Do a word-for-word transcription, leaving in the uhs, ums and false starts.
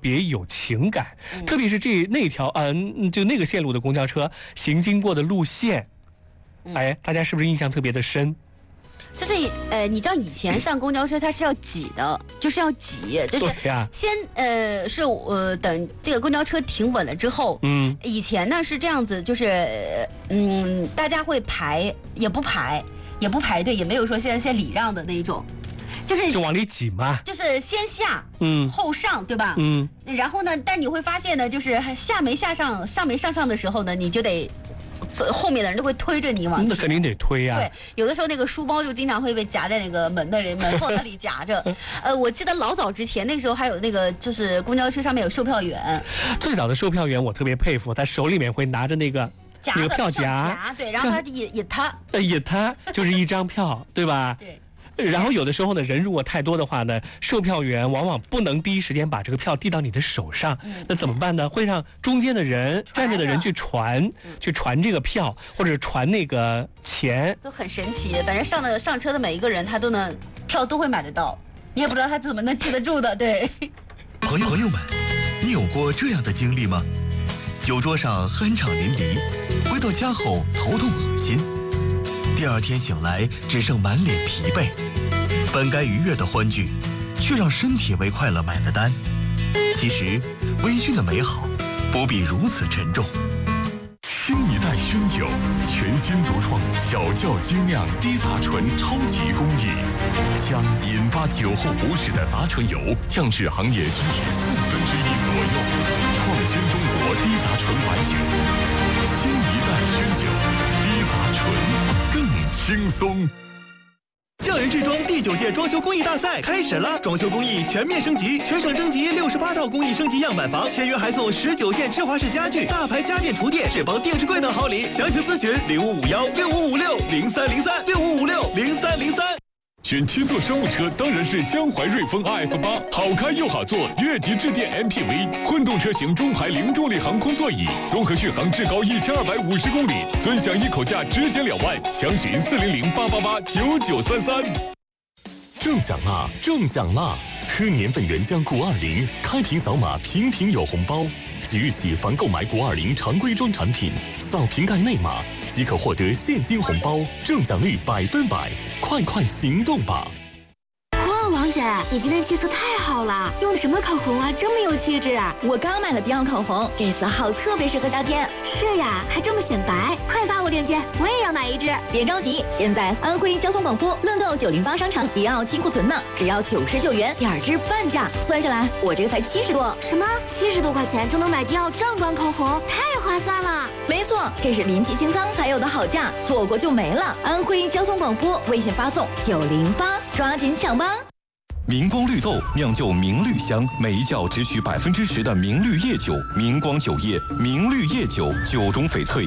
别有情感，嗯、特别是这那条嗯、呃，就那个线路的公交车行经过的路线，嗯、哎，大家是不是印象特别的深？ 就是呃，你知道以前上公交车它是要挤的，就是要挤，就是先呃是呃等这个公交车停稳了之后，嗯，以前呢是这样子，就是嗯大家会排也不排也不排队，也没有说现在先礼让的那一种，就是就往里挤嘛， 就是先下嗯后上对吧？嗯，然后呢，但你会发现呢，就是下没下上上没上上的时候呢，你就得。后面的人都会推着你往前， 那肯定得推呀、啊。 对，有的时候那个书包就经常会被夹在那个门的人门缝那里夹着。呃，我记得老早之前那时候还有那个，就是公交车上面有售票员。 最早的售票员我特别佩服，他手里面会拿着那个那个票夹， 对，然后他引引他， 呃，引他就是一张票，对吧？ 对。 然后有的时候呢，人如果太多的话呢，售票员往往不能第一时间把这个票递到你的手上，嗯、那怎么办呢？会让中间的人站着的人去传，嗯、去传这个票或者传那个钱， 都很神奇。反正上的上车的每一个人，他都能票都会买得到，你也不知道他怎么能记得住的。对， 朋友朋友们，你有过这样的经历吗？酒桌上酣畅淋漓，回到家后头痛恶心。第二天醒来，只剩满脸疲惫。本该愉悦的欢聚，却让身体为快乐买了单。其实，微醺的美好不必如此沉重。 新一代熏酒，全新独创小窖精酿低杂醇超级工艺，将引发酒后不适的杂醇油降至行业均值四分之一左右，创新中国低杂醇白酒。新一代熏酒，低杂醇。更轻松。 匠人制装第九届装修工艺大赛开始了，装修工艺全面升级，全省征集六十八套工艺升级样板房，签约还送十九件芝华士家具、大牌家电厨电、智邦电视柜等好礼。详情咨询零五五幺六五五六零三零三六五五六零三零三。 选七座商务车当然是江淮瑞风 R F 八，好开又好坐，越级致电 M P V， 混动车型中排零重力航空座椅，综合续航至高一千二百五十公里，尊享一口价直减两万，详询四零零八八八九九三三。中奖啦！中奖啦！喝年份原浆谷二零，开瓶扫码，瓶瓶有红包。即日起，凡购买谷二零常规装产品，扫瓶盖内码即可获得现金红包，中奖率百分百，快快行动吧！ 哇，王姐，你今天气色太好了，用的什么口红啊？这么有气质啊！ 我刚买了迪奥口红，这色号特别适合夏天。 是呀，还这么显白，快发我链接，我也要买一支。 别着急，现在安徽交通广播乐购九零八商场迪奥金库存呢，只要九十九元，两支半价，算下来我这个才七十多。 什么？七十多块钱就能买迪奥正装口红，太划算了！ 没错，这是临期清仓才有的好价，错过就没了。安徽交通广播微信发送九零八，抓紧抢吧！ 明光绿豆酿就明绿香，每一窖只取百分之十的明绿叶酒，明光酒业，明绿叶酒，酒中翡翠。